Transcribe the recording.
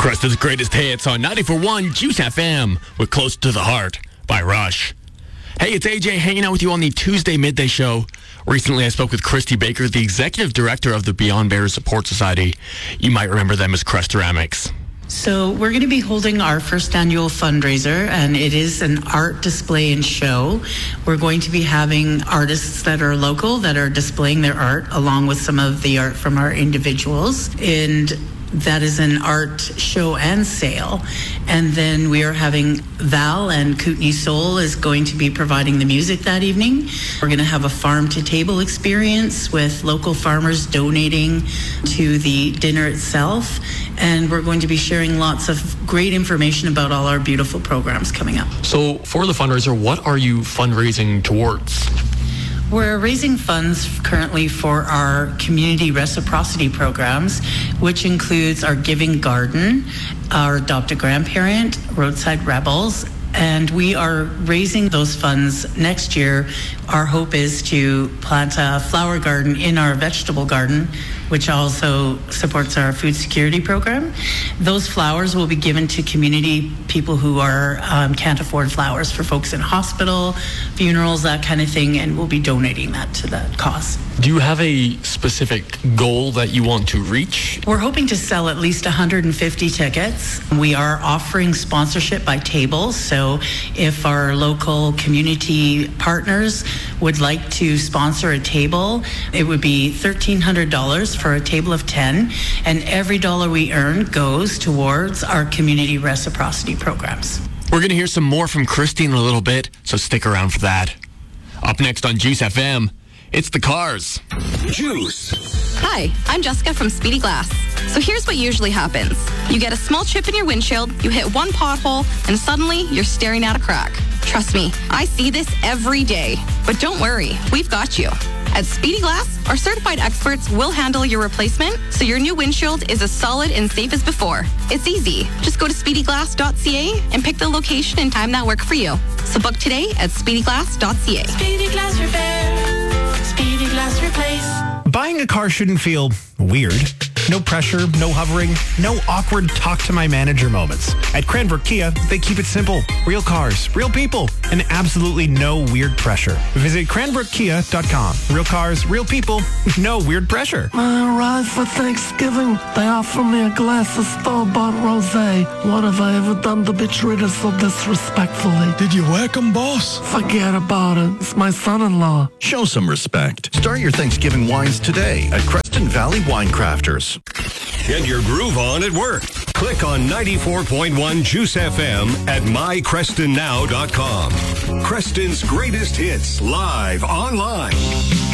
Creston's greatest hits on 94.1 Juice FM with Close to the Heart by Rush. Hey, it's AJ hanging out with you on the Tuesday Midday Show. Recently, I spoke with Christy Baker, the executive director of the Beyond Bears Support Society. You might remember them as Crest Ceramics. So we're going to be holding our first annual fundraiser, and it is an art display and show. We're going to be having artists that are local that are displaying their art along with some of the art from our individuals. And that is an art show and sale. And then we are having Val and Kootenai Soul is going to be providing the music that evening. We're going to have a farm-to-table experience with local farmers donating to the dinner itself. And we're going to be sharing lots of great information about all our beautiful programs coming up. So for the fundraiser, what are you fundraising towards? We're raising funds currently for our community reciprocity programs, which includes our Giving Garden, our Adopt a Grandparent, Roadside Rebels, and we are raising those funds next year. Our hope is to plant a flower garden in our vegetable garden, which also supports our food security program. Those flowers will be given to community people who are can't afford flowers, for folks in hospital, funerals, that kind of thing, and we'll be donating that to that cause. Do you have a specific goal that you want to reach? We're hoping to sell at least 150 tickets. We are offering sponsorship by table, so if our local community partners would like to sponsor a table, it would be $1,300 for a table of 10, and every dollar we earn goes towards our community reciprocity programs. We're going to hear some more from Christy in a little bit, so stick around for that. Up next on Juice FM, it's the Cars. Juice. Hi, I'm Jessica from Speedy Glass. So here's what usually happens. You get a small chip in your windshield, you hit one pothole, and suddenly you're staring at a crack. Trust me, I see this every day. But don't worry, we've got you. At Speedy Glass, our certified experts will handle your replacement so your new windshield is as solid and safe as before. It's easy. Just go to speedyglass.ca and pick the location and time that work for you. So book today at speedyglass.ca. Speedy Glass Repair. Speedy Glass Replace. Buying a car shouldn't feel weird. No pressure, no hovering, no awkward talk to my manager moments. At Cranbrook Kia, they keep it simple. Real cars, real people, and absolutely no weird pressure. Visit cranbrookkia.com. Real cars, real people, no weird pressure. When I arrive for Thanksgiving, they offer me a glass of store-bought rosé. What have I ever done to be treated so disrespectfully? Did you whack 'em, boss? Forget about it. It's my son-in-law. Show some respect. Start your Thanksgiving wines today at Creston Valley Wine Crafters. Get your groove on at work. Click on 94.1 Juice FM at mycrestonnow.com. Creston's greatest hits live online.